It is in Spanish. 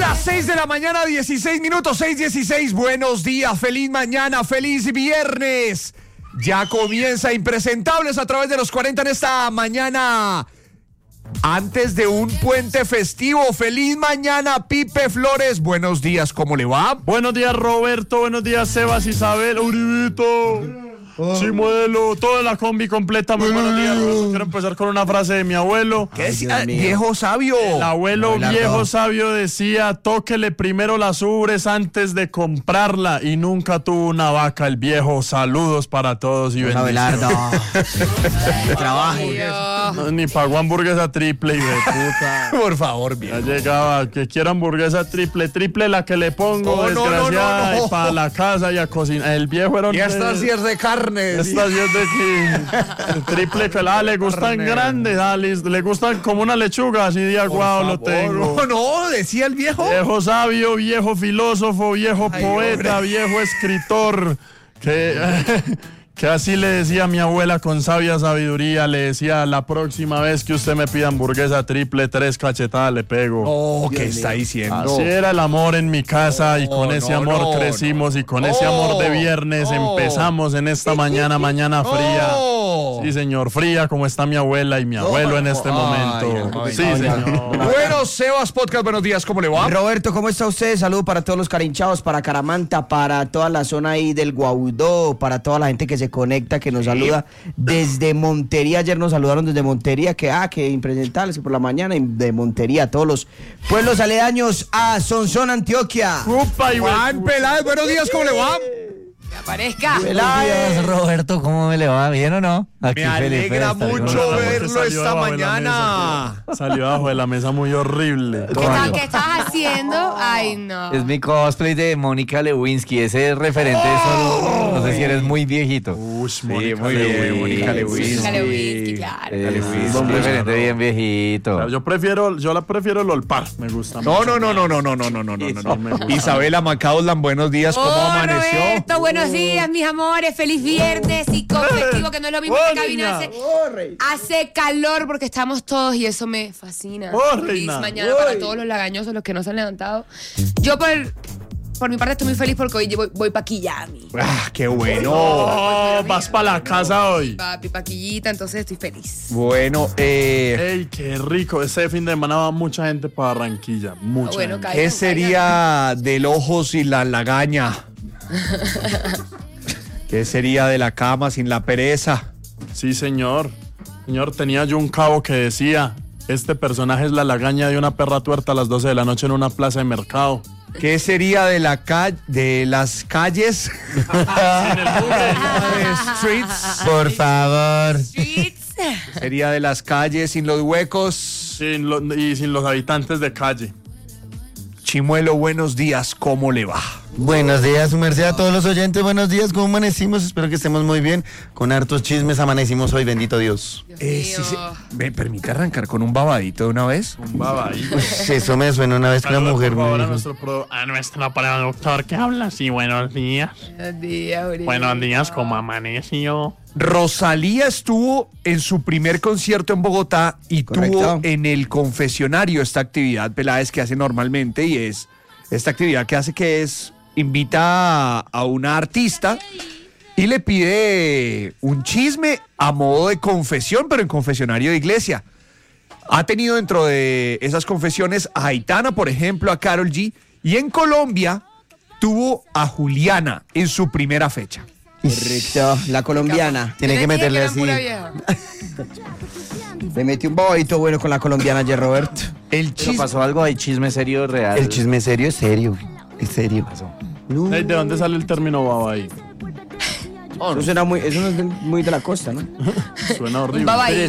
Las 6 de la mañana, 16 minutos, 6:16. Buenos días, feliz mañana, feliz viernes. Ya comienza Impresentables a través de los 40 en esta mañana. Antes de un puente festivo, feliz mañana, Pipe Flores. Buenos días, ¿cómo le va? Buenos días, Roberto. Buenos días, Sebas, Isabel, Uribito. Chimuelo, toda la combi completa. Muy buenos días, Roberto. Quiero empezar con una frase de mi abuelo. ¿Qué decía? Viejo sabio. El abuelo viejo sabio decía: tóquele primero las ubres antes de comprarla. Y nunca tuvo una vaca el viejo. Saludos para todos y bendiciones. Trabaje. No, ni pagó hamburguesa triple, hijo de puta. Por favor, viejo. Ya llegaba, que quiera hamburguesa triple la que le pongo, desgraciada, no. y para la casa y a cocinar. El viejo era un... Y estas 10 de carne. Estas 10 de aquí. El triple pelada, le gustan grandes, le gustan como una lechuga, así de aguado lo tengo. No, decía el viejo. Viejo sabio, viejo filósofo, viejo poeta, viejo escritor, que así le decía a mi abuela con sabia sabiduría, le decía: la próxima vez que usted me pida hamburguesa triple, 3 cachetadas le pego. Oh, ¿qué está diciendo? Así era el amor en mi casa, y con ese amor crecimos, y con ese amor de viernes empezamos en esta mañana fría. Sí, señor, fría como está mi abuela y mi abuelo en este momento. Sí, señor. Bueno, Sebas Podcast, buenos días, ¿cómo le va? Roberto, ¿cómo está usted? Saludo para todos los carinchados, para Caramanta, para toda la zona ahí del Guaudó, para toda la gente que se conecta, que nos saluda desde Montería. Ayer nos saludaron desde Montería, que Impresentables, que por la mañana, y de Montería, todos los pueblos aledaños a Sonsón, Antioquia. Juan Peláez, buenos días, ¿cómo le va? Que aparezca. Buenos días, Roberto, ¿cómo me le va? ¿Bien o no? Me alegra mucho verlo esta mañana. Salió abajo de la mesa muy horrible. ¿Qué estabas haciendo? Ay, no. Es mi cosplay de Mónica Lewinsky, ese referente solo. No sé si eres muy viejito. Ush, Sí, muy bien, Mónica Lewinsky. Mónica Lewinsky, claro. Es un referente bien viejito. Yo la prefiero el Olpar, me gusta. No. Isabela Macauslan, buenos días, ¿cómo amaneció? Roberto, buenos días, mis amores. Feliz viernes y con festivo, que no es lo mismo que cabina. Hace calor porque estamos todos y eso me fascina. Feliz mañana para todos los lagañosos, los que no se han levantado. Yo por mi parte estoy muy feliz porque hoy voy pa' Quillami. ¡Qué bueno! Oh, vas para la casa hoy. Papi, paquillita, entonces estoy feliz. Bueno, ¡Ey, qué rico! Ese fin de semana va mucha gente para Barranquilla. Mucha gente. ¿qué sería del ojos y la lagaña? ¿Qué sería de la cama sin la pereza? Sí, señor. Señor, tenía yo un cabo que decía: este personaje es la lagaña de una perra tuerta a las 12 de la noche en una plaza de mercado. ¿Qué sería de las calles? Streets. Por favor. Sería de las calles sin los huecos. Y sin los habitantes de calle. Chimuelo, buenos días, ¿cómo le va? Buenos días, su merced, a todos los oyentes. Buenos días, ¿cómo amanecimos? Espero que estemos muy bien. Con hartos chismes amanecimos hoy, bendito Dios. ¿Me permite arrancar con un babadito de una vez? Un babadito. Pues eso me suena una vez que una mujer me dijo. A nuestro productor que habla. Sí, buenos días. Buenos días, Uribe. Buenos días, ¿cómo amaneció? Rosalía estuvo en su primer concierto en Bogotá y tuvo en el confesionario esta actividad, Peláez, que hace normalmente, y es esta actividad que hace que es invita a una artista y le pide un chisme a modo de confesión, pero en confesionario de iglesia. Ha tenido dentro de esas confesiones a Aitana, por ejemplo, a Karol G, y en Colombia tuvo a Juliana en su primera fecha. Correcto, la colombiana. Tiene que meterle así. Le metió un babadito bueno con la colombiana ayer, Roberto. ¿Pero pasó algo? ¿Hay chisme serio real? El chisme serio es serio. Es serio. ¿De dónde sale el término baba ahí? Eso no es muy de la costa, ¿no? Suena horrible. Baba ahí.